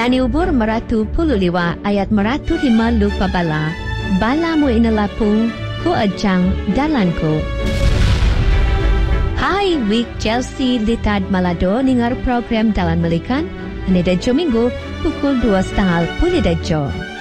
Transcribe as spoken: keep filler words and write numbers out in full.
Nani ubur meratu puluh liwa ayat meratu hima lupa bala. Bala mo inalapung ko adjang dalanko. Hai, week Chelsea Litad Malado ningar program Dalan Melikan. Anida Domingo pukul dua setengah pulih dajo.